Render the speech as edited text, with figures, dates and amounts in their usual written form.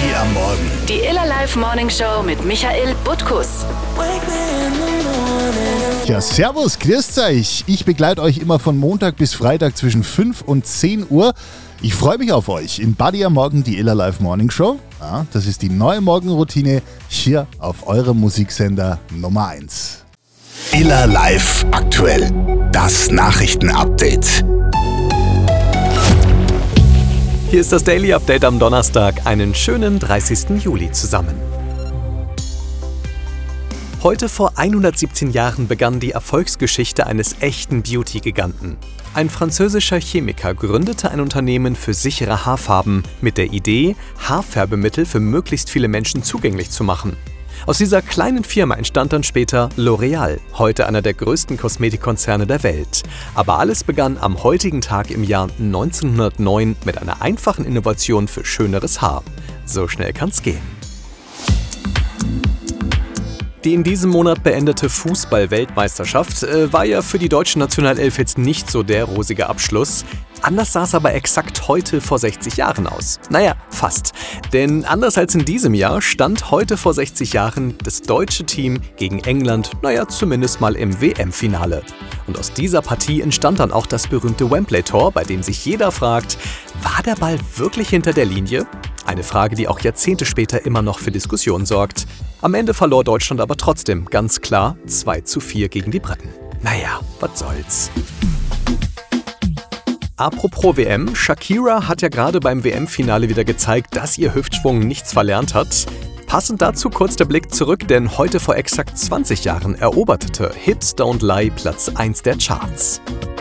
Buddy am Morgen. Die Iller Live Morning Show mit Michael Butkus. Ja, servus, grüßt euch. Ich begleite euch immer von Montag bis Freitag zwischen 5 und 10 Uhr. Ich freue mich auf euch in Buddy am Morgen, die Iller Live Morning Show. Ja, das ist die neue Morgenroutine hier auf eurem Musiksender Nummer 1. Iller Live aktuell. Das Nachrichtenupdate. Hier ist das Daily Update am Donnerstag, einen schönen 30. Juli zusammen. Heute vor 117 Jahren begann die Erfolgsgeschichte eines echten Beauty-Giganten. Ein französischer Chemiker gründete ein Unternehmen für sichere Haarfarben mit der Idee, Haarfärbemittel für möglichst viele Menschen zugänglich zu machen. Aus dieser kleinen Firma entstand dann später L'Oréal, heute einer der größten Kosmetikkonzerne der Welt. Aber alles begann am heutigen Tag im Jahr 1909 mit einer einfachen Innovation für schöneres Haar. So schnell kann's gehen. Die in diesem Monat beendete Fußball-Weltmeisterschaft war ja für die deutsche Nationalelf jetzt nicht so der rosige Abschluss. Anders sah es aber exakt heute vor 60 Jahren aus. Naja, fast. Denn anders als in diesem Jahr stand heute vor 60 Jahren das deutsche Team gegen England, zumindest mal im WM-Finale. Und aus dieser Partie entstand dann auch das berühmte Wembley-Tor, bei dem sich jeder fragt, war der Ball wirklich hinter der Linie? Eine Frage, die auch Jahrzehnte später immer noch für Diskussionen sorgt. Am Ende verlor Deutschland aber trotzdem ganz klar 2:4 gegen die Briten. Naja, was soll's. Apropos WM, Shakira hat ja gerade beim WM-Finale wieder gezeigt, dass ihr Hüftschwung nichts verlernt hat. Passend dazu kurz der Blick zurück, denn heute vor exakt 20 Jahren eroberte Hips Don't Lie Platz 1 der Charts.